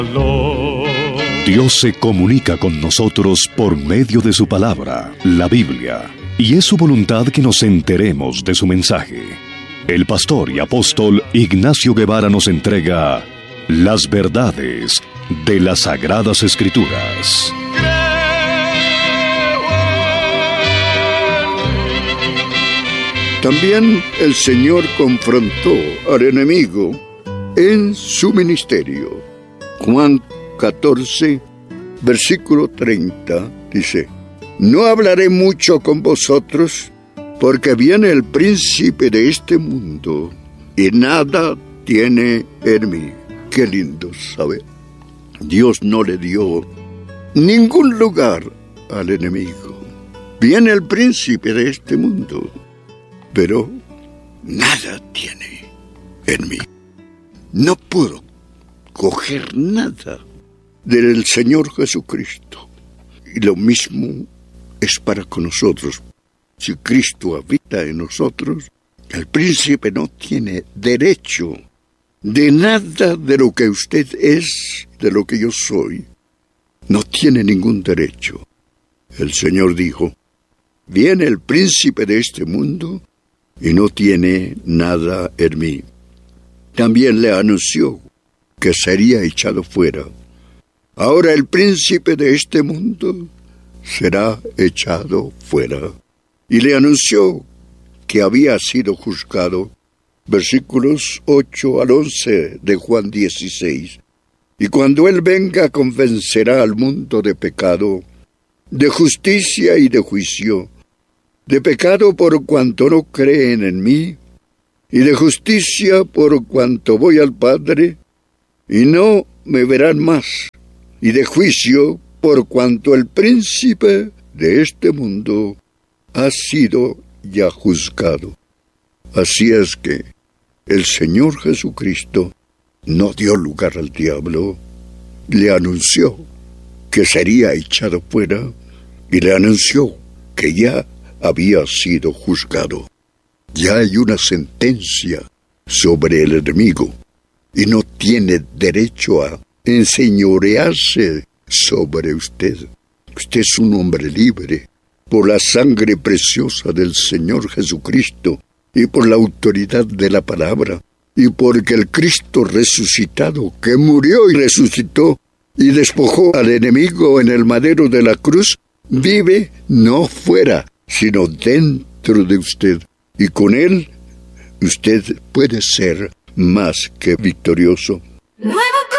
Dios se comunica con nosotros por medio de su palabra, la Biblia, y es su voluntad que nos enteremos de su mensaje. El pastor y apóstol Ignacio Guevara nos entrega las verdades de las Sagradas Escrituras. También el Señor confrontó al enemigo en su ministerio. Juan 14, versículo 30, dice: No hablaré mucho con vosotros, porque viene el príncipe de este mundo, y nada tiene en mí. Qué lindo saber. Dios no le dio ningún lugar al enemigo. Viene el príncipe de este mundo, pero nada tiene en mí. No puedo coger nada del Señor Jesucristo. Y lo mismo es para con nosotros. Si Cristo habita en nosotros, el príncipe no tiene derecho de nada de lo que usted es, de lo que yo soy. No tiene ningún derecho. El Señor dijo: Viene el príncipe de este mundo y no tiene nada en mí. También le anunció que sería echado fuera. Ahora el príncipe de este mundo será echado fuera. Y le anunció que había sido juzgado. Versículos 8 al 11 de Juan 16. Y cuando Él venga, convencerá al mundo de pecado, de justicia y de juicio. De pecado por cuanto no creen en mí, y de justicia por cuanto voy al Padre, y no me verán más, y de juicio por cuanto el príncipe de este mundo ha sido ya juzgado. Así es que el Señor Jesucristo no dio lugar al diablo, le anunció que sería echado fuera y le anunció que ya había sido juzgado. Ya hay una sentencia sobre el enemigo y no tiene derecho a enseñorearse sobre usted. Usted es un hombre libre por la sangre preciosa del Señor Jesucristo y por la autoridad de la palabra, y porque el Cristo resucitado, que murió y resucitó y despojó al enemigo en el madero de la cruz, vive no fuera, sino dentro de usted. Y con Él, usted puede ser más que victorioso.